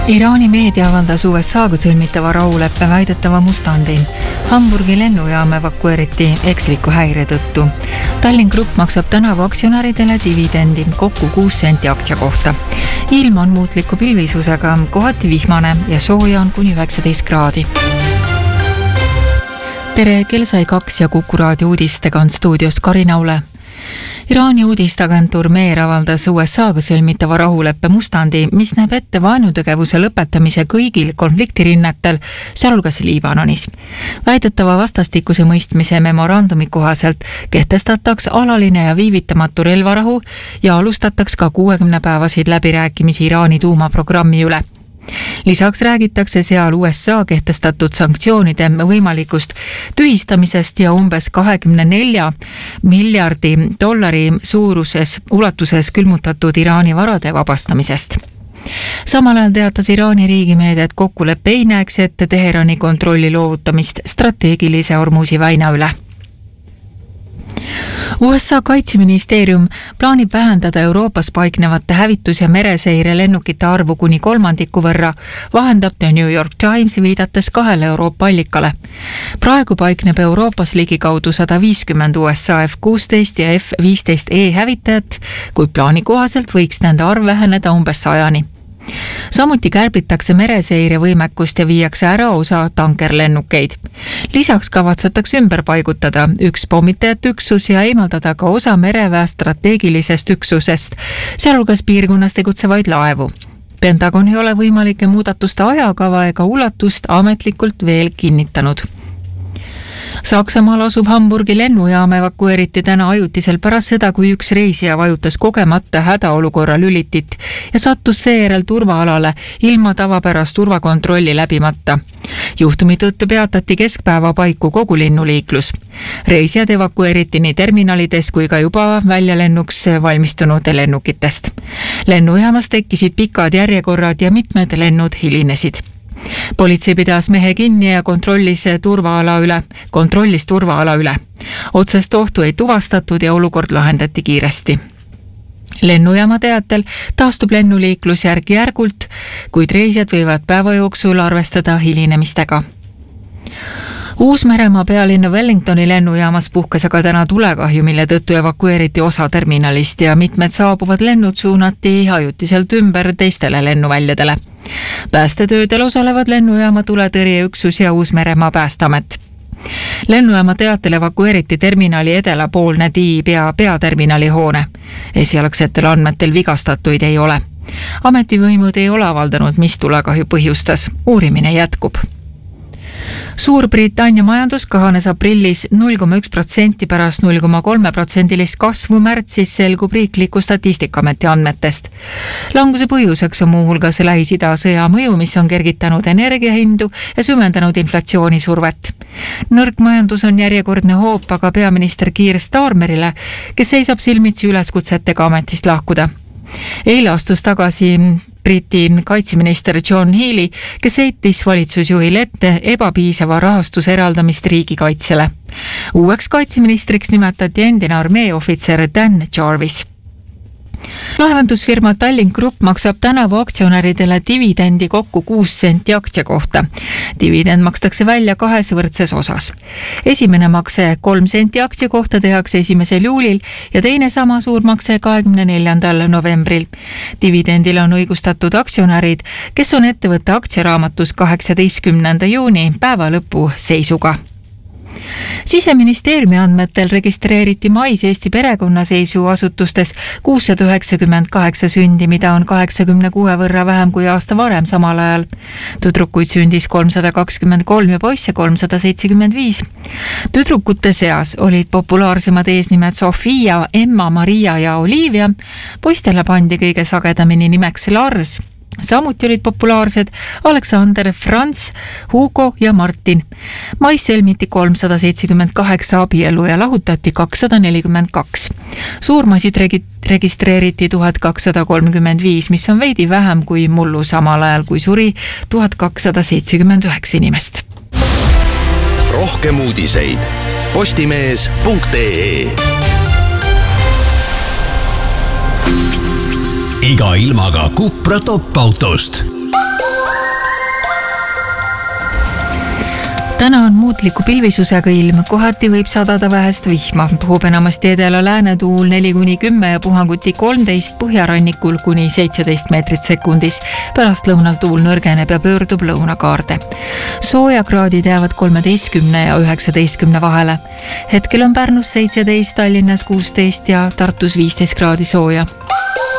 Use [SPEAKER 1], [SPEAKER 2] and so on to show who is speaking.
[SPEAKER 1] Iraani meedia avaldas USA-ga sõlmitava rahuleppe väidetava mustandi. Hamburgi lennujaam evakueeriti eksliku häire tõttu. Tallinn Grupp maksab tänavu aktsionäridele dividendi kokku 6 senti aktsia kohta. Ilm on muutliku pilvisusega, kohati vihmane ja sooja on kuni 19 kraadi. Tere, kell sai 2 ja Kuku raadio uudistega on stuudios Karin Aule. Iraani uudistagentuur Meer avaldas USA-ga sõlmitava rahuleppe mustandi, mis näeb ette vaenutegevuse lõpetamise kõigil konfliktirinnetel, sealhulgas Liibanonis. Väidetava vastastikuse mõistmise memorandumi kohaselt kehtestataks alaline ja viivitamatu relvarahu ja alustataks ka 60-päevaseid läbirääkimisi Iraani tuumaprogrammi üle. Lisaks räägitakse seal USA kehtestatud sanktsioonide võimalikust tühistamisest ja umbes 24 miljardi dollari suuruses ulatuses külmutatud Iraani varade vabastamisest. Samal ajal teatas Iraani riigimeedia, et kokkulepe ei näeks ette Teherani kontrolli loovutamist strateegilise Hormuzi väina üle. USA kaitseministeerium plaanib vähendada Euroopas paiknevate hävitus- ja mereseire lennukite arvu kuni 3% võrra, vahendab The New York Times viidates 2 Euroopa allikale. Praegu paikneb Euroopas ligikaudu 150 USA F-16 ja F-15E hävitajat, kuid plaani kohaselt võiks nende arv väheneda umbes 100-ni. Samuti kärbitakse mereseire võimekust ja viiakse ära osa tankerlennukeid. Lisaks kavatsetakse ümber paigutada 1 pommitajate üksus ja eemaldada ka osa mereväe strateegilisest üksusest, sealhulgas piirkonnas tegutsevaid laevu. Pentagon ei ole võimalike muudatuste ajakava ega ulatust ametlikult veel kinnitanud. Saksamaal asub Hamburgi lennujaam evakueeriti täna ajutisel pärast seda, kui 1 reisija vajutas kogemata hädaolukorra lülitit ja sattus seejärel turvaalale ilma tavapärast turvakontrolli läbimata. Juhtumi tõttu peatati keskpäeva paiku kogu linnuliiklus. Reisijad evakueeriti nii terminalides kui ka juba väljalennuks valmistunud lennukitest. Lennujaamas tekkisid pikad järjekorrad ja mitmed lennud hilinesid. Politsei pidas mehe kinni ja kontrollis turvaala üle. Otsest ohtu ei tuvastatud ja olukord lahendati kiiresti. Lennujaama teatel taastub lennuliiklus järk-järgult, kuid reisijad võivad päeva jooksul arvestada hilinemistega. Uus-Meremaa pealinna Wellingtoni lennujaamas puhkas aga täna tulekahju, mille tõttu evakueeriti osa terminalist ja mitmed saabuvad lennud suunati ajutiselt ümber teistele lennuväljadele. Päästetöödel osalevad lennujaama tuletõrjeüksus ja Uus-Meremaa päästeamet. Lennujaama teatel evakueeriti terminali edelapoolne tiib ja peaterminali hoone. Esialgsetel andmetel vigastatuid ei ole. Ametivõimud ei ole avaldanud, mis tulekahju põhjustas. Uurimine jätkub. Suurbritannia majandus kahanes aprillis 0,1% pärast 0,3% kasvu märtsis, selgub riikliku Statistikaameti andmetest. Languse põhjuseks on muuhulgas Lähis-Ida sõja mõju, mis on kergitanud energiahindu ja süvendanud inflatsiooni survet. Nõrk majandus on järjekordne hoop aga peaminister Keir Starmerile, kes seisab silmitsi üleskutsetega ametist lahkuda. Eile astus tagasi Briti kaitseminister John Healey, kes heitis valitsusjuhile ette ebapiisava rahastuse eraldamist riigikaitsele. Uueks kaitseministriks nimetati endine armeeohvitser Dan Jarvis. Laevandusfirma Tallinn Grupp maksab tänavu aktsionäridele dividendi kokku 6 senti aktsia kohta. Dividend makstakse välja 2 võrdses osas. Esimene makse 3 senti aktsia kohta tehakse 1. juulil ja teine sama suur makse 24. novembril. Dividendile on õigustatud aktsionärid, kes on ettevõtte aktsiaraamatus 18. juuni päeva lõpu seisuga. Siseministeeriumi andmetel registreeriti mais Eesti perekonnaseisuasutustes 698 sündi, mida on 86 võrra vähem kui aasta varem samal ajal. Tüdrukuid sündis 323 ja poisse 375. Tüdrukute seas olid populaarsemad eesnimed Sofia, Emma, Maria ja Olivia. Poistele pandi kõige sagedamini nimeks Lars. Samuti olid populaarsed Aleksander, Franz, Hugo ja Martin. Mais sõlmiti 378 abielu ja lahutati 242. Surmasid registreeriti 1235, mis on veidi vähem kui mullu samal ajal, kui suri 1279 inimest.
[SPEAKER 2] Rohkem uudiseid postimees.ee. Iga ilmaga Cupra top-autost.
[SPEAKER 1] täna on muutliku pilvisusega ilm, kohati võib sadada vähest vihma. Puhub enamasti edela-lääne tuul 4-10 ja puhanguti 13, põhjarannikul kuni 17 meetrit sekundis. Pärast lõunal tuul nõrgeneb ja pöördub lõunakaarde. Soojakraadid jäävad 13 ja 19 vahele. Hetkel on Pärnus 17, Tallinnas 16 ja Tartus 15 kraadi sooja.